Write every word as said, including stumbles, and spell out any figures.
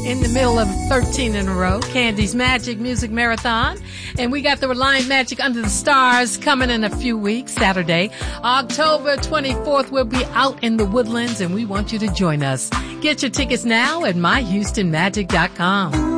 in the middle of thirteen in a row, Candy's Magic Music Marathon. And we got the Reliant Magic Under the Stars coming in a few weeks, Saturday. October twenty-fourth, we'll be out in the Woodlands, and we want you to join us. Get your tickets now at my houston magic dot com.